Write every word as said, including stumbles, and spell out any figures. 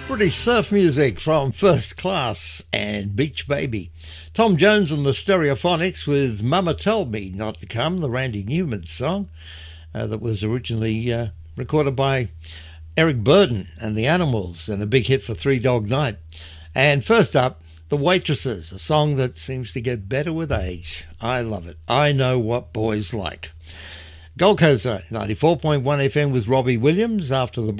British surf music from First Class and Beach Baby. Tom Jones and the Stereophonics with Mama Told Me Not to Come, the Randy Newman song uh, that was originally uh, recorded by Eric Burdon and the Animals and a big hit for Three Dog Night. And first up, The Waitresses, a song that seems to get better with age. I love it. I Know What Boys Like. Gold Coast ninety-four point one F M with Robbie Williams. After the